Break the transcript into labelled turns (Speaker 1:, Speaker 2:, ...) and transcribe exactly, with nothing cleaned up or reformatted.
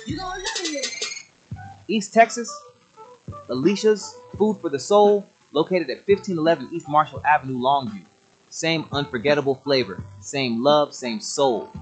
Speaker 1: East Texas, Alicia's Food for the Soul, located at fifteen eleven East Marshall Avenue, Longview. Same unforgettable flavor, same love, same soul.